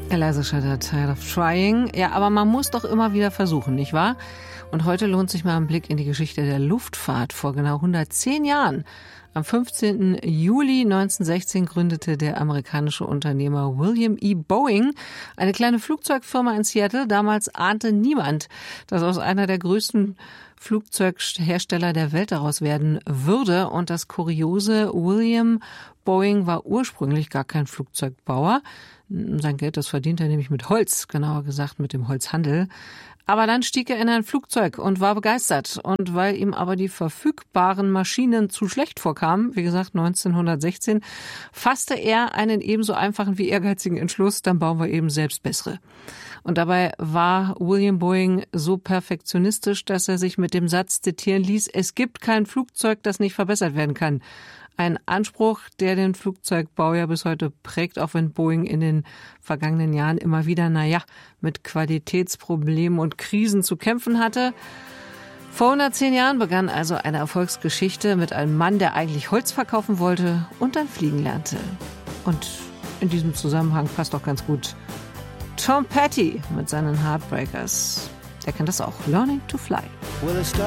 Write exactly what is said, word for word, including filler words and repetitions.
Eliza Shutter, Tired of Trying. Ja, aber man muss doch immer wieder versuchen, nicht wahr? Und heute lohnt sich mal ein Blick in die Geschichte der Luftfahrt. Vor genau hundertzehn Jahren, am fünfzehnten Juli neunzehnhundertsechzehn, gründete der amerikanische Unternehmer William E. Boeing eine kleine Flugzeugfirma in Seattle. Damals ahnte niemand, dass aus einer der größten Flugzeughersteller der Welt daraus werden würde. Und das Kuriose, William Boeing war ursprünglich gar kein Flugzeugbauer. Sein Geld, das verdient er nämlich mit Holz, genauer gesagt mit dem Holzhandel. Aber dann stieg er in ein Flugzeug und war begeistert. Und weil ihm aber die verfügbaren Maschinen zu schlecht vorkamen, wie gesagt neunzehnhundertsechzehn, fasste er einen ebenso einfachen wie ehrgeizigen Entschluss, dann bauen wir eben selbst bessere. Und dabei war William Boeing so perfektionistisch, dass er sich mit dem Satz zitieren ließ: Es gibt kein Flugzeug, das nicht verbessert werden kann. Ein Anspruch, der den Flugzeugbau ja bis heute prägt, auch wenn Boeing in den vergangenen Jahren immer wieder, naja, mit Qualitätsproblemen und Krisen zu kämpfen hatte. Vor hundertzehn Jahren begann also eine Erfolgsgeschichte mit einem Mann, der eigentlich Holz verkaufen wollte und dann fliegen lernte. Und in diesem Zusammenhang passt auch ganz gut Tom Petty mit seinen Heartbreakers. Der kennt das auch. Learning to Fly.